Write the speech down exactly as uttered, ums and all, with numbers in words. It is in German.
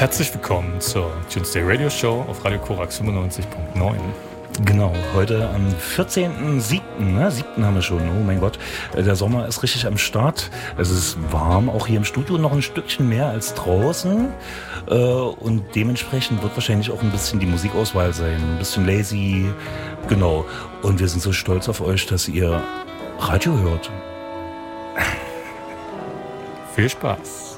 Herzlich willkommen zur Tuesday Radio Show auf Radio Korax fünfundneunzig Komma neun. Genau, heute am vierzehnten siebten Ne? siebten haben wir schon, oh mein Gott. Der Sommer ist richtig am Start. Es ist warm, auch hier im Studio noch ein Stückchen mehr als draußen. Und dementsprechend wird wahrscheinlich auch ein bisschen die Musikauswahl sein. Ein bisschen lazy, genau. Und wir sind so stolz auf euch, dass ihr Radio hört. Viel Spaß.